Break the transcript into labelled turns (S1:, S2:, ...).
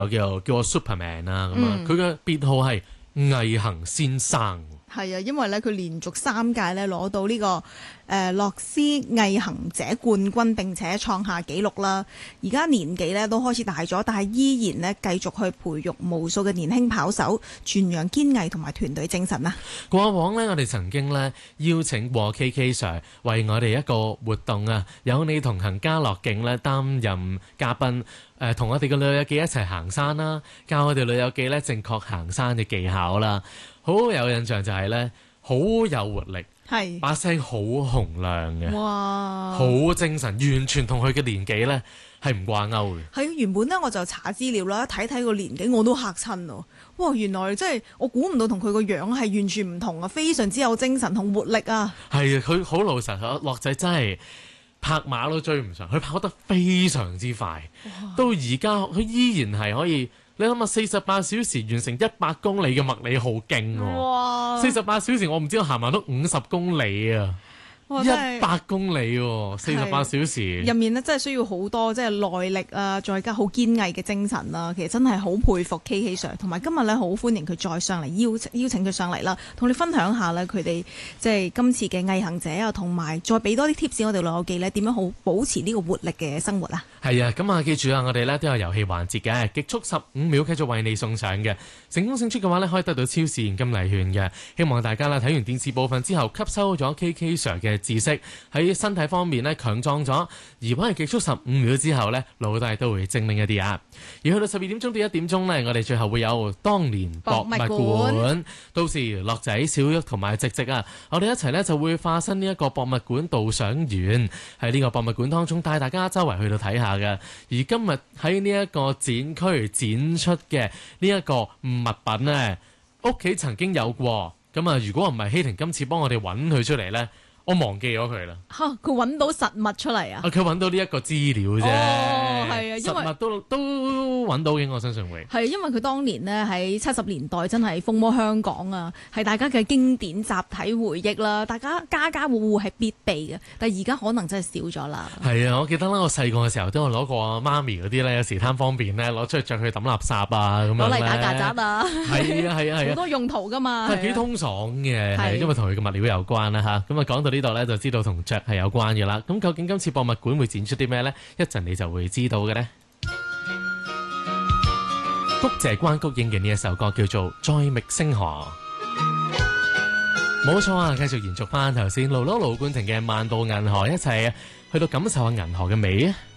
S1: 叫我 Superman 啊咁啊，佢嘅別號係毅行先生。
S2: 係啊，因為咧佢連續3屆咧攞到呢個樂施毅行者冠軍，並且創下紀錄啦。而家年紀咧都開始大咗，但係依然咧繼續去培育無數嘅年輕跑手，傳揚堅毅同埋團隊精神啊！
S1: 過往呢，我哋曾經咧邀請過 KK Sir 為我哋一個活動啊，有你同行家樂徑咧擔任嘉賓，同我哋嘅旅遊記一齊行山啦，教我哋旅遊記咧正確行山嘅技巧啦。好有印象就係咧，好有活力，
S2: 係
S1: 把聲好洪亮嘅，
S2: 哇，
S1: 好精神，完全同佢嘅年紀咧係唔掛鈎嘅。
S2: 係原本咧我就查資料啦，睇睇個年紀我都嚇親咯。哇，原來即係我估唔到同佢個樣係完全唔同啊，非常之有精神同活力啊。
S1: 係啊，佢好老實，樂仔真係拍馬都追唔上，佢跑得非常之快，到而家佢依然係可以。你諗下48小時完成100公里嘅麥理浩徑喎，48小時我唔知我行埋都50公里啊，100公里喎，48小時
S2: 入面呢真係需要好多即係耐力啊，再加好堅毅嘅精神啦。其實真係好佩服 KK Sir， 同埋今日咧好歡迎佢再上嚟邀請佢上嚟啦，同你分享下咧佢哋即係今次嘅毅行者啊，同埋再俾多啲 tips 我哋旅遊記咧點樣好保持呢個活力嘅生活啊！
S1: 係啊，咁啊記住啊，我哋咧都有遊戲環節嘅，極速15秒繼續為你送上嘅，成功勝出嘅話咧可以得到超市現金禮券嘅。希望大家啦睇完電視部分之後吸收咗 KK Sir 嘅知識，喺身體方面咧強壯咗，而喺極速15秒之後咧腦袋都會精靈一啲啊。而去到12點鐘到1點鐘咧，我哋最後會有當年博物館，到時樂仔、小玉同埋直直啊，我哋一齊咧就會化身呢一個博物館導賞員，喺呢個博物館當中帶大家周圍去到睇下。而今日喺呢一個展區展出嘅呢一個物品呢，屋企曾經有過，咁啊如果唔係希婷今次幫我哋揾佢出嚟呢，我忘記咗佢啦。
S2: 嚇，佢揾到實物出嚟啊！
S1: 佢揾到呢一個資料啫。
S2: 哦，係啊，因為
S1: 實物都揾到嘅，我相信會
S2: 係因為佢當年呢喺70年代真係風魔香港啊，係大家嘅經典集體回憶啦，大家家家戶戶係必備嘅，但係而家可能真係少咗啦。
S1: 係啊，我記得啦，我細個嘅時候都有攞過媽咪嗰啲咧，有時貪方便咧，攞出去著去抌垃圾啊，咁樣
S2: 攞嚟打曱甴啊，
S1: 係啊係啊係啊，
S2: 好多用途噶嘛，
S1: 係幾通爽嘅，係因為同佢嘅物料有關啦嚇。咁啊講到呢度咧，就知道同雀係有關嘅啦。咁究竟今次博物館會展出啲咩咧？一陣你就會知道嘅咧。谷謝關谷英嘅呢一首歌叫做《再覓星河》，冇錯啊！繼續延續翻頭先盧盧冠廷嘅《漫步銀河》，一齊去到感受下銀河嘅美啊！